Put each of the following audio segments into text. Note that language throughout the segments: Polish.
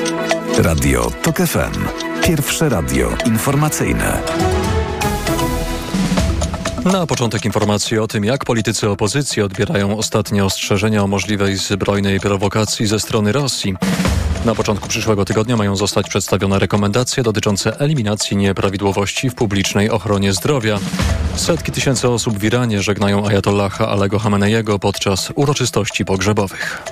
Radio TOK FM. Pierwsze radio informacyjne. Na początek informacji o tym, jak politycy opozycji odbierają ostatnie ostrzeżenia o możliwej zbrojnej prowokacji ze strony Rosji. Na początku przyszłego tygodnia mają zostać przedstawione rekomendacje dotyczące eliminacji nieprawidłowości w publicznej ochronie zdrowia. Setki tysięcy osób w Iranie żegnają ajatollaha Alego Chameneiego podczas uroczystości pogrzebowych.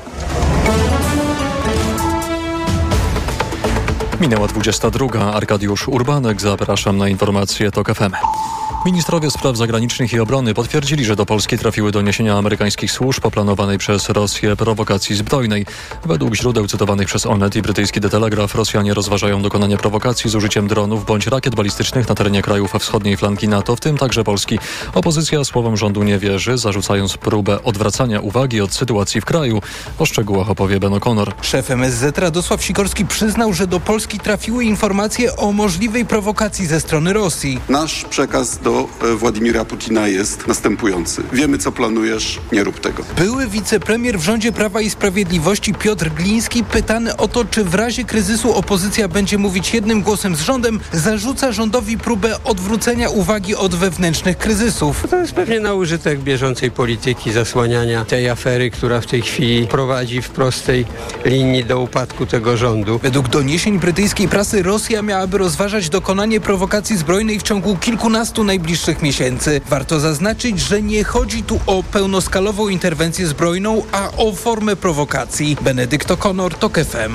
Minęła 22. Arkadiusz Urbanek. Zapraszam na informacje TOK FM. Ministrowie spraw zagranicznych i obrony potwierdzili, że do Polski trafiły doniesienia amerykańskich służb o planowanej przez Rosję prowokacji zbrojnej. Według źródeł cytowanych przez Onet i brytyjski The Telegraph Rosjanie rozważają dokonanie prowokacji z użyciem dronów bądź rakiet balistycznych na terenie krajów wschodniej flanki NATO, w tym także Polski. Opozycja słowom rządu nie wierzy, zarzucając próbę odwracania uwagi od sytuacji w kraju. O szczegółach opowie Ben O'Connor. Szef MSZ Radosław Sikorski przyznał, że do Polski trafiły informacje o możliwej prowokacji ze strony Rosji. Nasz przekaz do Władimira Putina jest następujący. Wiemy, co planujesz, nie rób tego. Były wicepremier w rządzie Prawa i Sprawiedliwości Piotr Gliński, pytany o to, czy w razie kryzysu opozycja będzie mówić jednym głosem z rządem, zarzuca rządowi próbę odwrócenia uwagi od wewnętrznych kryzysów. To jest pewnie na użytek bieżącej polityki, zasłaniania tej afery, która w tej chwili prowadzi w prostej linii do upadku tego rządu. Według doniesień brytyjskiej prasy Rosja miałaby rozważać dokonanie prowokacji zbrojnej w ciągu kilkunastu najbliższych miesięcy. Warto zaznaczyć, że nie chodzi tu o pełnoskalową interwencję zbrojną, a o formę prowokacji. Benedykt O'Connor, TOK FM.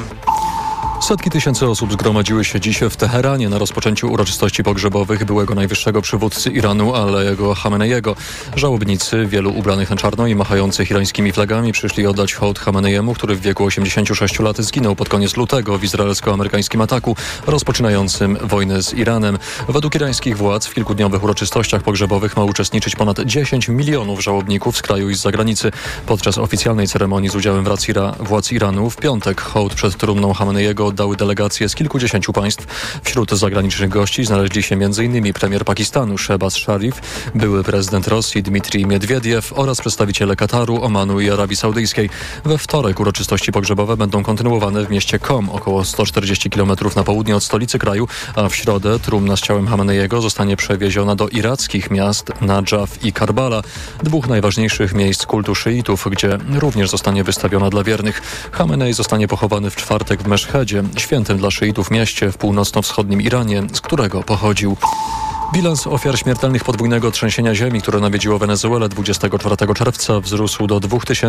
Setki tysięcy osób zgromadziły się dziś w Teheranie na rozpoczęciu uroczystości pogrzebowych byłego najwyższego przywódcy Iranu Alego Chameneiego. Żałobnicy, wielu ubranych na czarno i machających irańskimi flagami, przyszli oddać hołd Chameneiemu, który w wieku 86 lat zginął pod koniec lutego w izraelsko-amerykańskim ataku rozpoczynającym wojnę z Iranem. Według irańskich władz w kilkudniowych uroczystościach pogrzebowych ma uczestniczyć ponad 10 milionów żałobników z kraju i z zagranicy. Podczas oficjalnej ceremonii z udziałem władz Iranu w piątek hołd przed trumną Chameneiego oddały delegacje z kilkudziesięciu państw. Wśród zagranicznych gości znaleźli się m.in. premier Pakistanu Shehbaz Sharif, były prezydent Rosji Dmitrij Miedwiediew oraz przedstawiciele Kataru, Omanu i Arabii Saudyjskiej. We wtorek uroczystości pogrzebowe będą kontynuowane w mieście Qom, około 140 km na południe od stolicy kraju, a w środę trumna z ciałem Chameneiego zostanie przewieziona do irackich miast Nadżaf i Karbala, dwóch najważniejszych miejsc kultu szyitów, gdzie również zostanie wystawiona dla wiernych. Chamenei zostanie pochowany w czwartek w Meszhedzie, świętym dla szyitów mieście w północno-wschodnim Iranie, z którego pochodził. Bilans ofiar śmiertelnych podwójnego trzęsienia ziemi, które nawiedziło Wenezuelę 24 czerwca, wzrósł do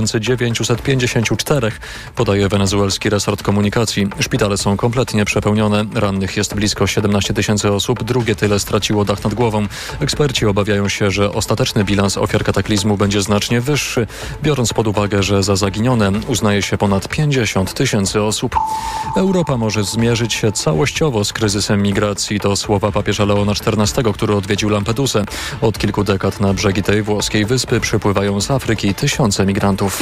2954, podaje wenezuelski resort komunikacji. Szpitale są kompletnie przepełnione, rannych jest blisko 17 tysięcy osób, drugie tyle straciło dach nad głową. Eksperci obawiają się, że ostateczny bilans ofiar kataklizmu będzie znacznie wyższy, biorąc pod uwagę, że za zaginione uznaje się ponad 50 tysięcy osób. Europa może zmierzyć się całościowo z kryzysem migracji, to słowa papieża Leona XIV, który odwiedził Lampedusę. Od kilku dekad na brzegi tej włoskiej wyspy przypływają z Afryki tysiące migrantów.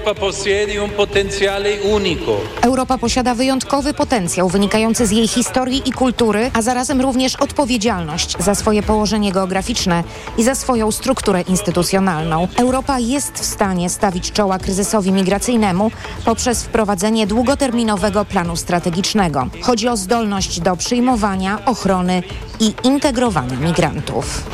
Europa posiada wyjątkowy potencjał wynikający z jej historii i kultury, a zarazem również odpowiedzialność za swoje położenie geograficzne i za swoją strukturę instytucjonalną. Europa jest w stanie stawić czoła kryzysowi migracyjnemu poprzez wprowadzenie długoterminowego planu strategicznego. Chodzi o zdolność do przyjmowania, ochrony i integrowania migrantów.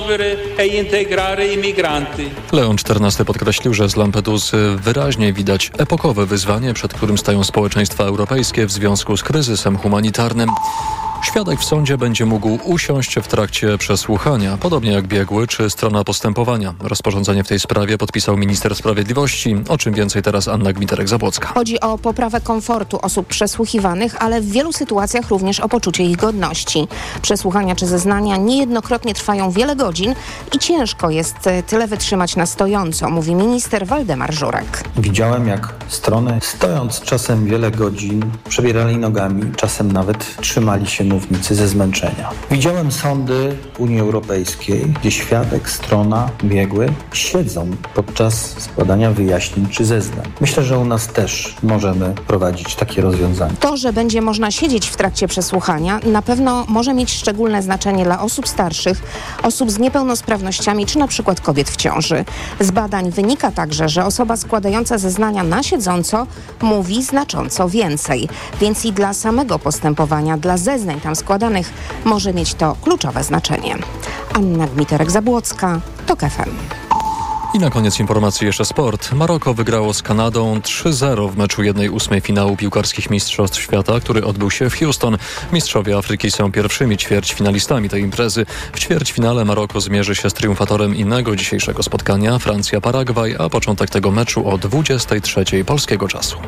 Leon XIV podkreślił, że z Lampedusy wyraźnie widać epokowe wyzwanie, przed którym stają społeczeństwa europejskie w związku z kryzysem humanitarnym. Świadek w sądzie będzie mógł usiąść w trakcie przesłuchania, podobnie jak biegły czy strona postępowania. Rozporządzenie w tej sprawie podpisał minister sprawiedliwości, o czym więcej teraz Anna Gmiterek-Zabłocka. Chodzi o poprawę komfortu osób przesłuchiwanych, ale w wielu sytuacjach również o poczucie ich godności. Przesłuchania czy zeznania niejednokrotnie trwają wiele godzin i ciężko jest tyle wytrzymać na stojąco, mówi minister Waldemar Żurek. Widziałem, jak strony, stojąc czasem wiele godzin, przebierali nogami, czasem nawet trzymali się mównicy ze zmęczenia. Widziałem sądy Unii Europejskiej, gdzie świadek, strona, biegły siedzą podczas składania wyjaśnień czy zeznań. Myślę, że u nas też możemy prowadzić takie rozwiązania. To, że będzie można siedzieć w trakcie przesłuchania, na pewno może mieć szczególne znaczenie dla osób starszych, osób z niepełnosprawnościami czy na przykład kobiet w ciąży. Z badań wynika także, że osoba składająca zeznania na siedząco mówi znacząco więcej. Więc i dla samego postępowania, dla zeznań tam składanych może mieć to kluczowe znaczenie. Anna Gmiterek-Zabłocka, TOK FM. I na koniec informacji jeszcze sport. Maroko wygrało z Kanadą 3-0 w meczu 1/8 finału piłkarskich Mistrzostw Świata, który odbył się w Houston. Mistrzowie Afryki są pierwszymi ćwierćfinalistami tej imprezy. W ćwierćfinale Maroko zmierzy się z triumfatorem innego dzisiejszego spotkania, Francja-Paragwaj, a początek tego meczu o 23:00 polskiego czasu.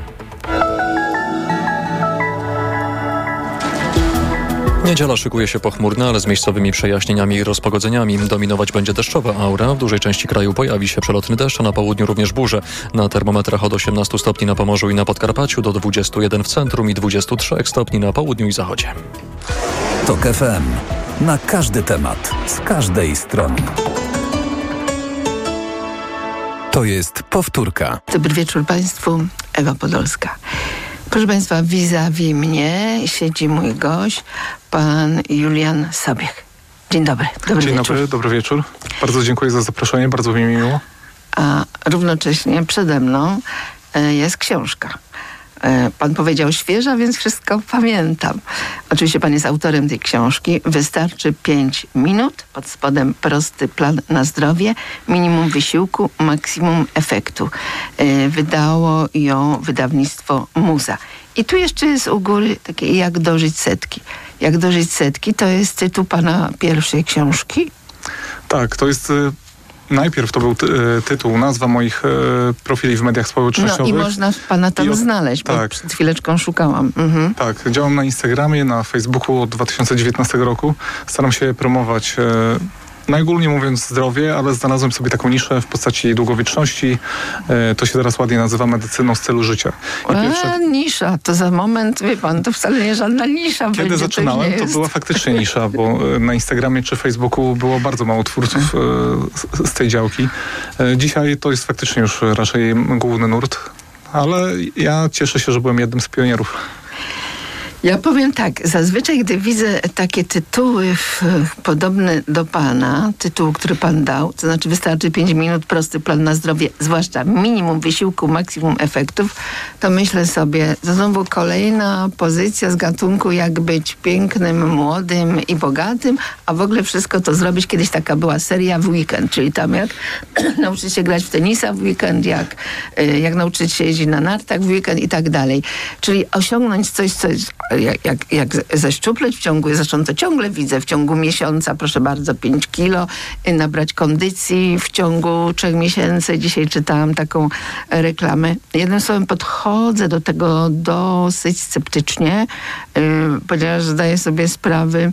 Niedziela szykuje się pochmurna, ale z miejscowymi przejaśnieniami i rozpogodzeniami. Dominować będzie deszczowa aura. W dużej części kraju pojawi się przelotny deszcz, a na południu również burze. Na termometrach od 18 stopni na Pomorzu i na Podkarpaciu, do 21 w centrum i 23 stopni na południu i zachodzie. TOK FM. Na każdy temat, z każdej strony. To jest powtórka. Dobry wieczór Państwu, Ewa Podolska. Proszę Państwa, vis-a-vis mnie siedzi mój gość, pan Julian Sobiech. Dzień dobry. Dzień dobry, dobry wieczór. Bardzo dziękuję za zaproszenie, bardzo mi miło. A równocześnie przede mną jest książka. Pan powiedział świeża, więc wszystko pamiętam. Oczywiście pan jest autorem tej książki. Wystarczy 5 minut. Pod spodem prosty plan na zdrowie. Minimum wysiłku, maksimum efektu. Wydało ją wydawnictwo Muza. I tu jeszcze jest u góry takie Jak dożyć setki. Jak dożyć setki to jest tytuł pana pierwszej książki. Tak, to jest... Najpierw to był tytuł, nazwa moich profili w mediach społecznościowych. No i można pana tam znaleźć, bo tak. przed chwileczką szukałam. Mhm. Tak, działam na Instagramie, na Facebooku od 2019 roku. Staram się promować, najogólnie mówiąc, zdrowie, ale znalazłem sobie taką niszę w postaci długowieczności. To się teraz ładnie nazywa medycyną stylu życia. Nisza, to za moment, wie pan, to wcale nie żadna nisza. Kiedy zaczynałem, to była faktycznie nisza, bo na Instagramie czy Facebooku było bardzo mało twórców z tej działki. Dzisiaj to jest faktycznie już raczej główny nurt, ale ja cieszę się, że byłem jednym z pionierów. Ja powiem tak, zazwyczaj gdy widzę takie tytuły podobne do pana, tytuł, który pan dał, to znaczy wystarczy 5 minut, prosty plan na zdrowie, zwłaszcza minimum wysiłku, maksimum efektów, to myślę sobie, to znowu kolejna pozycja z gatunku jak być pięknym, młodym i bogatym, a w ogóle wszystko to zrobić. Kiedyś taka była seria w weekend, czyli tam jak nauczyć się grać w tenisa w weekend, jak nauczyć się jeździć na nartach w weekend i tak dalej. Czyli osiągnąć coś jak zeszczupleć w ciągu, zresztą to ciągle widzę, w ciągu miesiąca, proszę bardzo, 5 kilo, nabrać kondycji w ciągu 3 miesięcy. Dzisiaj czytałam taką reklamę. Jednym słowem podchodzę do tego dosyć sceptycznie, ponieważ zdaję sobie sprawę,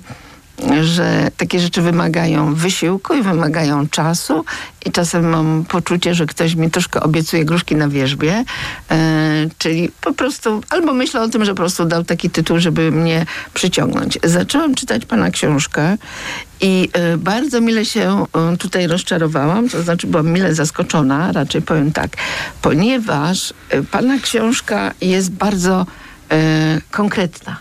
że takie rzeczy wymagają wysiłku i wymagają czasu i czasem mam poczucie, że ktoś mi troszkę obiecuje gruszki na wierzbie, czyli po prostu albo myślę o tym, że po prostu dał taki tytuł, żeby mnie przyciągnąć. Zaczęłam czytać pana książkę i bardzo mile się tutaj rozczarowałam, to znaczy byłam mile zaskoczona, raczej powiem tak, ponieważ pana książka jest bardzo konkretna.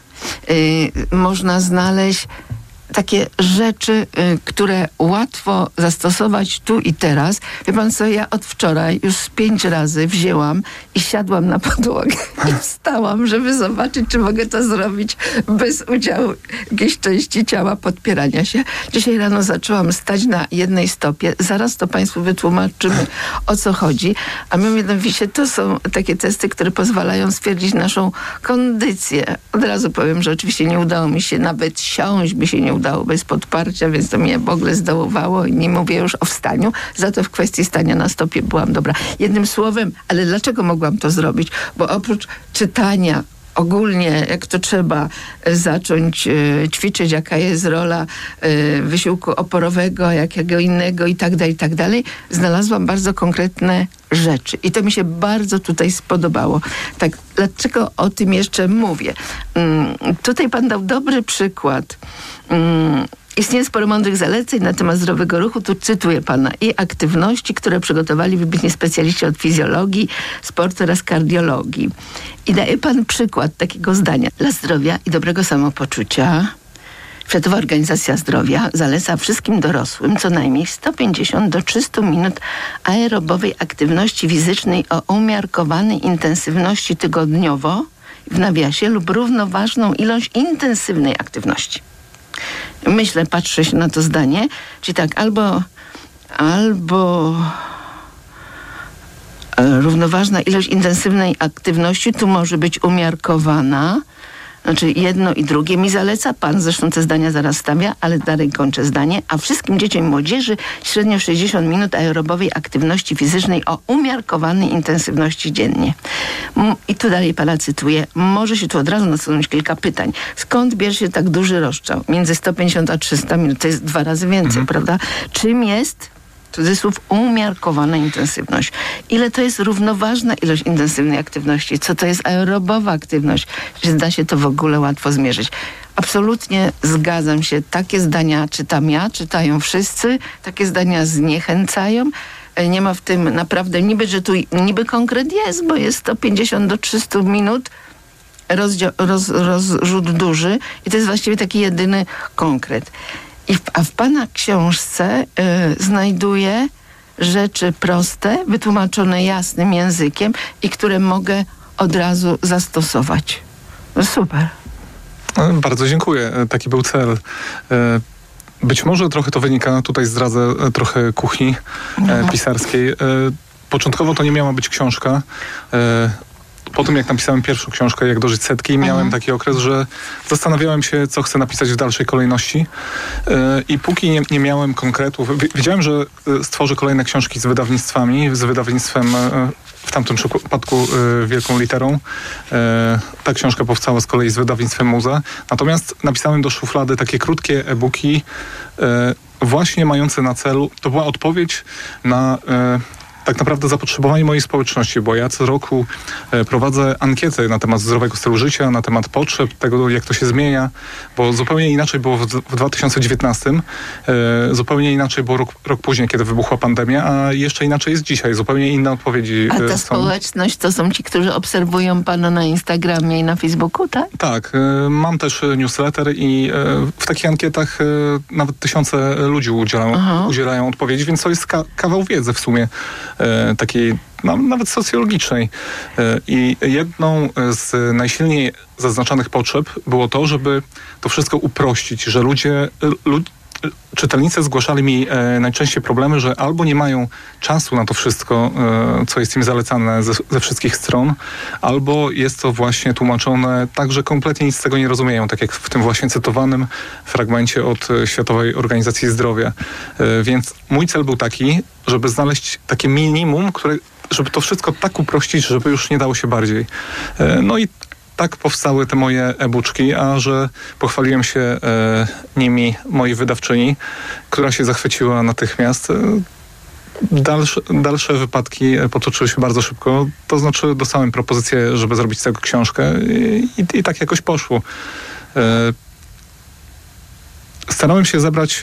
Można znaleźć takie rzeczy, które łatwo zastosować tu i teraz. Wie pan co, ja od wczoraj już 5 razy wzięłam i siadłam na podłogę i wstałam, żeby zobaczyć, czy mogę to zrobić bez udziału jakiejś części ciała, podpierania się. Dzisiaj rano zaczęłam stać na jednej stopie. Zaraz to państwu wytłumaczymy, o co chodzi. A mianowicie to są takie testy, które pozwalają stwierdzić naszą kondycję. Od razu powiem, że oczywiście nie udało mi się, nawet siąść by się nie udało bez podparcia, więc to mnie w ogóle zdołowało i nie mówię już o wstaniu. Za to w kwestii stania na stopie byłam dobra. Jednym słowem, ale dlaczego mogłam to zrobić? Bo oprócz czytania ogólnie, jak to trzeba zacząć ćwiczyć, jaka jest rola wysiłku oporowego, jakiego innego i tak dalej, znalazłam bardzo konkretne rzeczy. I to mi się bardzo tutaj spodobało. Tak, dlaczego o tym jeszcze mówię? Tutaj pan dał dobry przykład. Istnieje sporo mądrych zaleceń na temat zdrowego ruchu. Tu cytuję pana. I aktywności, które przygotowali wybitni specjaliści od fizjologii, sportu oraz kardiologii. I daje pan przykład takiego zdania. Dla zdrowia i dobrego samopoczucia Światowa Organizacja Zdrowia zaleca wszystkim dorosłym co najmniej 150 do 300 minut aerobowej aktywności fizycznej o umiarkowanej intensywności tygodniowo, w nawiasie, lub równoważną ilość intensywnej aktywności. Myślę, patrzę się na to zdanie, czyli tak, albo równoważna ilość intensywnej aktywności tu może być umiarkowana, znaczy jedno i drugie mi zaleca, pan zresztą te zdania zaraz stawia, ale dalej kończę zdanie, a wszystkim dzieciom i młodzieży średnio 60 minut aerobowej aktywności fizycznej o umiarkowanej intensywności dziennie. I tu dalej pana cytuję, może się tu od razu nasunąć kilka pytań. Skąd bierze się tak duży rozstrzał? Między 150 a 300 minut, to jest 2 razy więcej, prawda? Czym jest, cudzysłów, umiarkowana intensywność? Ile to jest równoważna ilość intensywnej aktywności? Co to jest aerobowa aktywność? Czy da się to w ogóle łatwo zmierzyć? Absolutnie zgadzam się. Takie zdania czytam ja, czytają wszyscy. Takie zdania zniechęcają. Nie ma w tym naprawdę niby konkret jest, bo jest 150 do 300 minut. Rozrzut duży i to jest właściwie taki jedyny konkret. A w pana książce znajduję rzeczy proste, wytłumaczone jasnym językiem i które mogę od razu zastosować. No super. Bardzo dziękuję. Taki był cel. Być może trochę to wynika, tutaj zdradzę trochę kuchni pisarskiej. Początkowo to nie miała być książka. Po tym, jak napisałem pierwszą książkę, Jak dożyć setki, miałem taki okres, że zastanawiałem się, co chcę napisać w dalszej kolejności. I póki nie miałem konkretów, wiedziałem, że stworzę kolejne książki z wydawnictwami, z wydawnictwem w tamtym przypadku Wielką Literą. Ta książka powstała z kolei z wydawnictwem Muza. Natomiast napisałem do szuflady takie krótkie e-booki, właśnie mające na celu, to była odpowiedź na tak naprawdę zapotrzebowanie mojej społeczności, bo ja co roku prowadzę ankiety na temat zdrowego stylu życia, na temat potrzeb, tego jak to się zmienia, bo zupełnie inaczej było w 2019, zupełnie inaczej było rok później, kiedy wybuchła pandemia, a jeszcze inaczej jest dzisiaj, zupełnie inne odpowiedzi. A ta społeczność to są ci, którzy obserwują pana na Instagramie i na Facebooku, tak? Tak, mam też newsletter i w takich ankietach nawet tysiące ludzi udzielają odpowiedzi, więc to jest kawał wiedzy w sumie. Takiej nawet socjologicznej. I jedną z najsilniej zaznaczanych potrzeb było to, żeby to wszystko uprościć, że czytelnicy zgłaszali mi najczęściej problemy, że albo nie mają czasu na to wszystko, co jest im zalecane ze wszystkich stron, albo jest to właśnie tłumaczone tak, że kompletnie nic z tego nie rozumieją, tak jak w tym właśnie cytowanym fragmencie od Światowej Organizacji Zdrowia. Więc mój cel był taki, żeby znaleźć takie minimum, żeby to wszystko tak uprościć, żeby już nie dało się bardziej. No i tak powstały te moje e-buczki, a że pochwaliłem się nimi mojej wydawczyni, która się zachwyciła natychmiast. Dalsze wypadki potoczyły się bardzo szybko, to znaczy dostałem propozycję, żeby zrobić z tego książkę i tak jakoś poszło. Starałem się zebrać...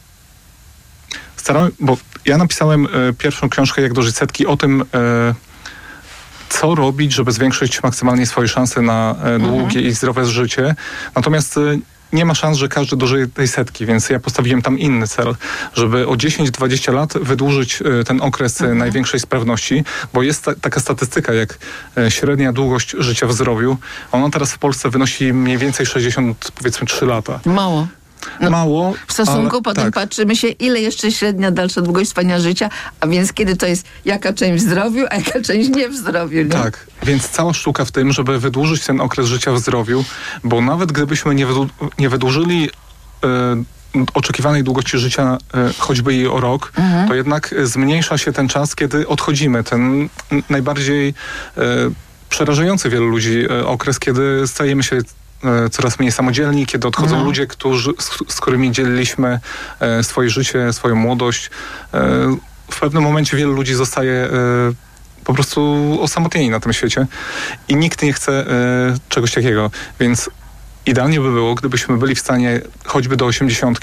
bo ja napisałem pierwszą książkę Jak dożyć setki o tym, co robić, żeby zwiększyć maksymalnie swoje szanse na długie i zdrowe życie. Natomiast nie ma szans, że każdy dożyje tej setki, więc ja postawiłem tam inny cel, żeby o 10-20 lat wydłużyć ten okres największej sprawności, bo jest taka statystyka, jak średnia długość życia w zdrowiu. Ona teraz w Polsce wynosi mniej więcej 63 lata. Mało. Mało. W stosunku potem patrzymy się, ile jeszcze średnia dalsza długość trwania życia, a więc kiedy to jest jaka część w zdrowiu, a jaka część nie w zdrowiu. Nie? Tak, więc cała sztuka w tym, żeby wydłużyć ten okres życia w zdrowiu, bo nawet gdybyśmy nie wydłużyli oczekiwanej długości życia choćby jej o rok, to jednak zmniejsza się ten czas, kiedy odchodzimy. Ten najbardziej przerażający wielu ludzi okres, kiedy stajemy się coraz mniej samodzielni, kiedy odchodzą ludzie, z którymi dzieliliśmy swoje życie, swoją młodość. W pewnym momencie wielu ludzi zostaje po prostu osamotnieni na tym świecie i nikt nie chce czegoś takiego, więc idealnie by było, gdybyśmy byli w stanie choćby do 80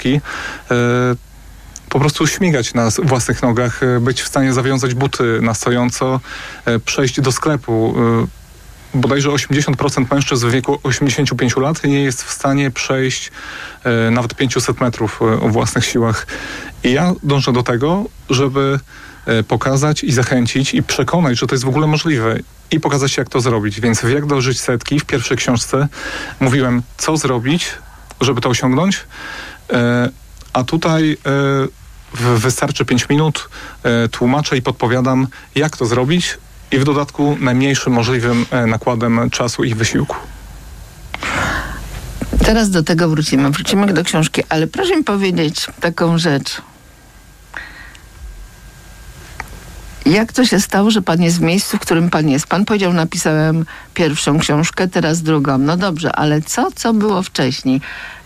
po prostu śmigać na własnych nogach, być w stanie zawiązać buty na stojąco, przejść do sklepu. Bodajże 80% mężczyzn w wieku 85 lat nie jest w stanie przejść nawet 500 metrów o własnych siłach. I ja dążę do tego, żeby pokazać i zachęcić i przekonać, że to jest w ogóle możliwe i pokazać, jak to zrobić. Więc w Jak dożyć setki w pierwszej książce mówiłem, co zrobić, żeby to osiągnąć, a tutaj wystarczy 5 minut, tłumaczę i podpowiadam, jak to zrobić i w dodatku najmniejszym możliwym nakładem czasu i wysiłku. Teraz do tego wrócimy do książki, ale proszę mi powiedzieć taką rzecz. Jak to się stało, że pan jest w miejscu, w którym pan jest? Pan powiedział, napisałem pierwszą książkę, teraz drugą. No dobrze, ale co było wcześniej?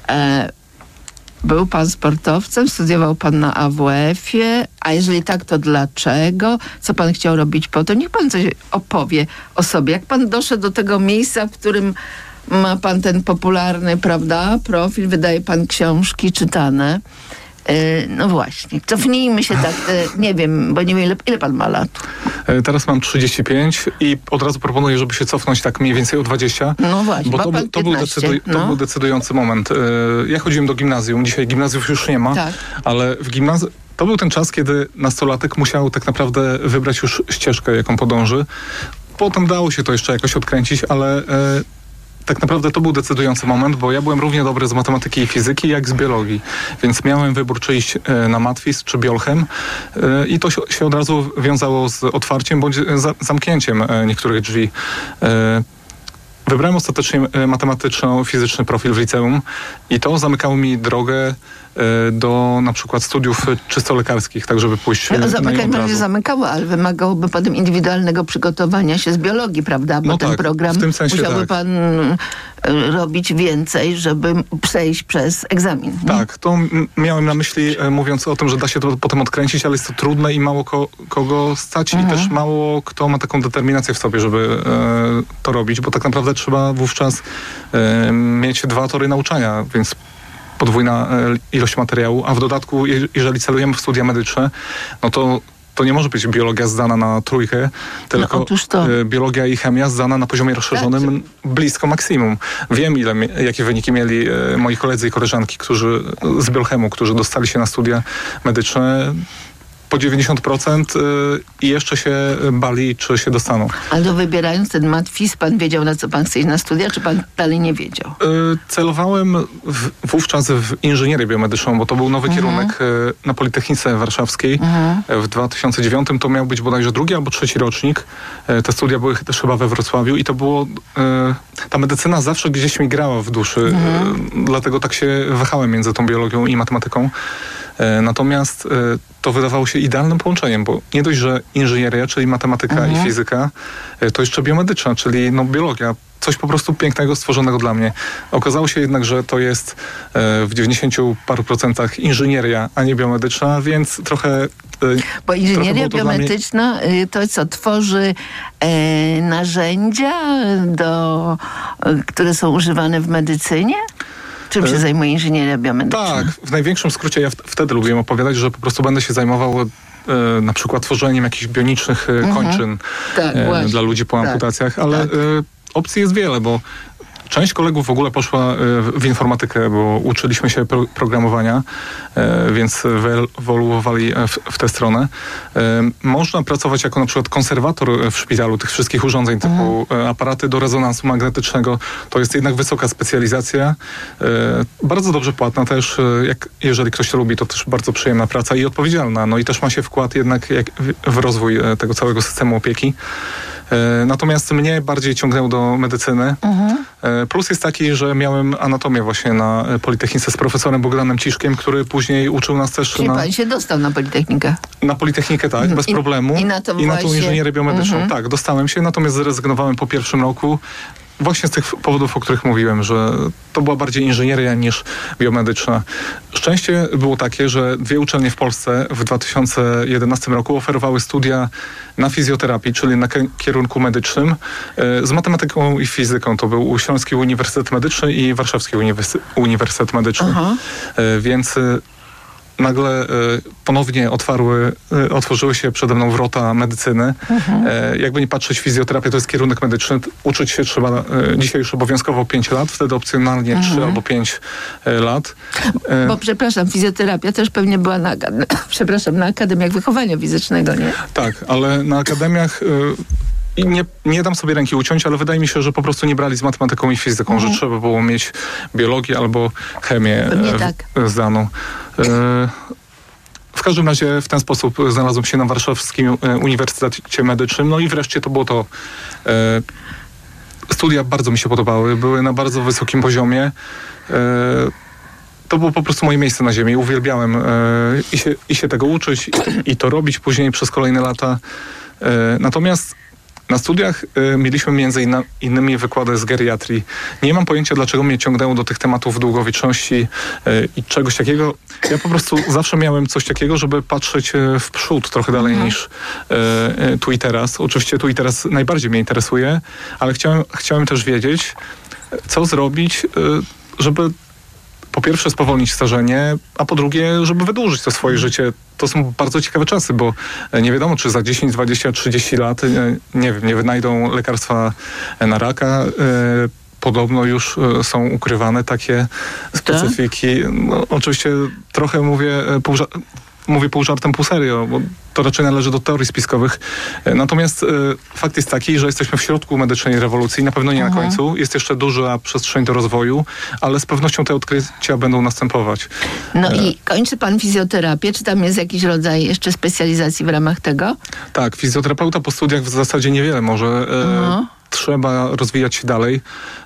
Był pan sportowcem, studiował pan na AWF-ie, a jeżeli tak, to dlaczego? Co pan chciał robić po to? Niech pan coś opowie o sobie. Jak pan doszedł do tego miejsca, w którym ma pan ten popularny, prawda, profil, wydaje pan książki czytane. No właśnie, cofnijmy się tak, nie wiem, bo nie wiem, ile pan ma lat. Teraz mam 35 i od razu proponuję, żeby się cofnąć tak mniej więcej o 20. No właśnie, bo to był decydujący moment. Ja chodziłem do gimnazjum, dzisiaj gimnazjów już nie ma, tak. Ale w gimnazjum to był ten czas, kiedy nastolatek musiał tak naprawdę wybrać już ścieżkę, jaką podąży. Potem dało się to jeszcze jakoś odkręcić, ale tak naprawdę to był decydujący moment, bo ja byłem równie dobry z matematyki i fizyki, jak z biologii. Więc miałem wybór, czy iść na matwizm, czy biolchem. I to się od razu wiązało z otwarciem bądź zamknięciem niektórych drzwi. Wybrałem ostatecznie matematyczno-fizyczny profil w liceum i to zamykało mi drogę do na przykład studiów czysto lekarskich, tak żeby pójść zamykało, ale wymagałoby potem indywidualnego przygotowania się z biologii, prawda? Bo ten program w tym sensie musiałby pan robić więcej, żeby przejść przez egzamin. Tak, to miałem na myśli, mówiąc o tym, że da się to potem odkręcić, ale jest to trudne i mało kogo stać i też mało kto ma taką determinację w sobie, żeby to robić, bo tak naprawdę trzeba wówczas mieć 2 tory nauczania, więc podwójna ilość materiału, a w dodatku, jeżeli celujemy w studia medyczne, no to nie może być biologia zdana na 3, tylko biologia i chemia zdana na poziomie rozszerzonym blisko maksimum. Wiem, jakie wyniki mieli moi koledzy i koleżanki, z biochemu, którzy dostali się na studia medyczne po 90% i jeszcze się bali, czy się dostaną. Ale wybierając ten matwizm, pan wiedział, na co pan chce iść na studia, czy pan dalej nie wiedział? Celowałem wówczas w inżynierię biomedyczną, bo to był nowy kierunek na Politechnice Warszawskiej. W 2009 to miał być bodajże 2. albo 3. rocznik. Te studia były też chyba we Wrocławiu i to było... Ta medycyna zawsze gdzieś mi grała w duszy, dlatego tak się wahałem między tą biologią i matematyką. Natomiast to wydawało się idealnym połączeniem, bo nie dość, że inżynieria, czyli matematyka i fizyka, to jeszcze biomedyczna, czyli biologia. Coś po prostu pięknego, stworzonego dla mnie. Okazało się jednak, że to jest w 90 paru procentach inżynieria, a nie biomedyczna, więc trochę... Bo inżynieria biomedyczna to co, tworzy narzędzia, które są używane w medycynie? Czym się zajmuje inżynieria biomedyczna? Tak, w największym skrócie ja wtedy lubiłem opowiadać, że po prostu będę się zajmował na przykład tworzeniem jakichś bionicznych kończyn dla ludzi po amputacjach, ale opcji jest wiele, bo część kolegów w ogóle poszła w informatykę, bo uczyliśmy się programowania, więc wyewoluowali w tę stronę. Można pracować jako na przykład konserwator w szpitalu tych wszystkich urządzeń typu aparaty do rezonansu magnetycznego. To jest jednak wysoka specjalizacja. Bardzo dobrze płatna też. Jeżeli ktoś to lubi, to też bardzo przyjemna praca i odpowiedzialna. No i też ma się wkład jednak w rozwój tego całego systemu opieki. Natomiast mnie bardziej ciągnęło do medycyny. Plus jest taki, że miałem anatomię właśnie na Politechnice z profesorem Bogdanem Ciszkiem, który później uczył nas też... Czyli pan się dostał na Politechnikę? Na Politechnikę, tak, bez problemu. I na tą inżynierię biomedyczną. Tak, dostałem się, natomiast zrezygnowałem po pierwszym roku. właśnie z tych powodów, o których mówiłem, że to była bardziej inżynieria niż biomedyczna. Szczęście było takie, że 2 uczelnie w Polsce w 2011 roku oferowały studia na fizjoterapii, czyli na kierunku medycznym, z matematyką i fizyką. To był Śląski Uniwersytet Medyczny i Warszawski Uniwersytet Medyczny. Więc nagle ponownie otworzyły się przede mną wrota medycyny. Jakby nie patrzeć, fizjoterapia to jest kierunek medyczny. Uczyć się trzeba dzisiaj już obowiązkowo 5 lat, wtedy opcjonalnie 3 albo 5 lat. Bo przepraszam, fizjoterapia też pewnie była na akademiach wychowania fizycznego, nie? Tak, ale na akademiach... I nie dam sobie ręki uciąć, ale wydaje mi się, że po prostu nie brali z matematyką i fizyką, że trzeba było mieć biologię albo chemię zdaną. W każdym razie w ten sposób znalazłem się na Warszawskim Uniwersytecie Medycznym. No i wreszcie to było to. Studia bardzo mi się podobały, były na bardzo wysokim poziomie. To było po prostu moje miejsce na ziemi. Uwielbiałem i się tego uczyć i to robić później przez kolejne lata. Natomiast na studiach mieliśmy między innymi wykłady z geriatrii. Nie mam pojęcia, dlaczego mnie ciągnęło do tych tematów długowieczności i czegoś takiego. Ja po prostu zawsze miałem coś takiego, żeby patrzeć w przód trochę dalej niż tu i teraz. Oczywiście tu i teraz najbardziej mnie interesuje, ale chciałem też wiedzieć, co zrobić, żeby po pierwsze spowolnić starzenie, a po drugie, żeby wydłużyć to swoje życie. To są bardzo ciekawe czasy, bo nie wiadomo, czy za 10, 20, 30 lat, nie wynajdą lekarstwa na raka. Podobno już są ukrywane takie specyfiki. No, oczywiście trochę mówię pół żartem, pół serio, bo to raczej należy do teorii spiskowych. Natomiast fakt jest taki, że jesteśmy w środku medycznej rewolucji, na pewno nie na końcu. Jest jeszcze duża przestrzeń do rozwoju, ale z pewnością te odkrycia będą następować. No i kończy pan fizjoterapię, czy tam jest jakiś rodzaj jeszcze specjalizacji w ramach tego? Tak, fizjoterapeuta po studiach w zasadzie niewiele może. Trzeba rozwijać się dalej.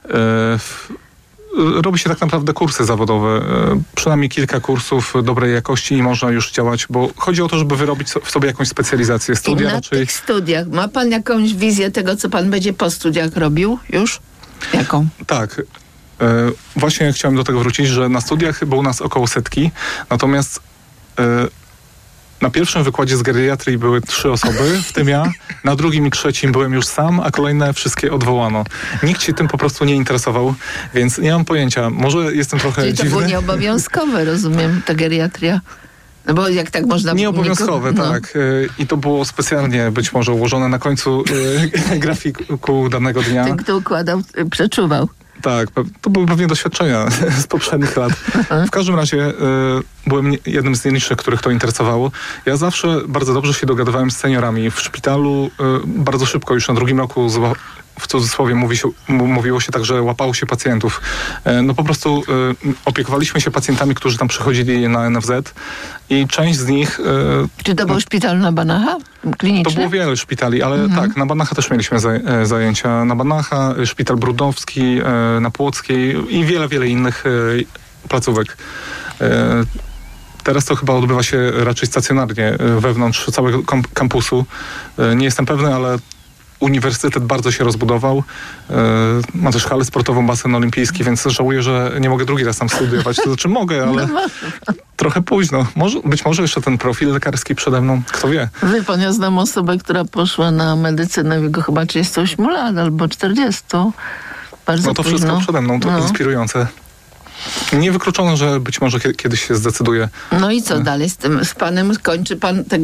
Robi się tak naprawdę kursy zawodowe, przynajmniej kilka kursów dobrej jakości i można już działać, bo chodzi o to, żeby wyrobić w sobie jakąś specjalizację. Studia I na tych studiach ma pan jakąś wizję tego, co pan będzie po studiach robił już? Jaką? Tak. Właśnie chciałem do tego wrócić, że na studiach było nas około 100, natomiast na pierwszym wykładzie z geriatrii były 3 osoby, w tym ja. Na drugim i trzecim byłem już sam, a kolejne wszystkie odwołano. Nikt się tym po prostu nie interesował, więc nie mam pojęcia. Może jestem trochę dziwny. Czyli to było nieobowiązkowe, rozumiem, ta geriatria? No bo jak tak można... Nieobowiązkowe, tak. I to było specjalnie być może ułożone na końcu grafiku danego dnia. Ten, kto układał, przeczuwał. Tak, to były pewnie doświadczenia z poprzednich lat. W każdym razie byłem jednym z nielicznych, których to interesowało. Ja zawsze bardzo dobrze się dogadywałem z seniorami. W szpitalu bardzo szybko, już na 2. roku, w cudzysłowie mówiło się tak, że łapało się pacjentów. No po prostu opiekowaliśmy się pacjentami, którzy tam przychodzili na NFZ i część z nich... Czy to był szpital na Banacha? Kliniczny? To było wiele szpitali, ale tak, na Banacha też mieliśmy zajęcia. Na Banacha, szpital Brudnowski, na Płockiej i wiele innych placówek. Teraz to chyba odbywa się raczej stacjonarnie wewnątrz całego kampusu. Nie jestem pewny, ale uniwersytet bardzo się rozbudował. Ma też halę sportową, basen olimpijski, więc żałuję, że nie mogę drugi raz tam studiować. To znaczy mogę, ale trochę późno. Być może jeszcze ten profil lekarski przede mną. Kto wie? Wie pan, ja znam osobę, która poszła na medycynę w wieku chyba 38 lat albo 40. Bardzo no to późno. Wszystko przede mną, to inspirujące. Niewykluczone, że być może kiedyś się zdecyduje. No i co dalej z tym? Z panem kończy pan